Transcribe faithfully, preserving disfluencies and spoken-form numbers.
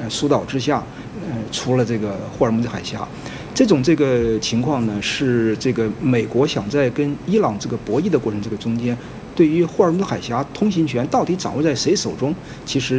呃疏导之下，呃出了这个霍尔木兹海峡。这种这个情况呢，是这个美国想在跟伊朗这个博弈的过程这个中间，对于霍尔木兹海峡通行权到底掌握在谁手中，其实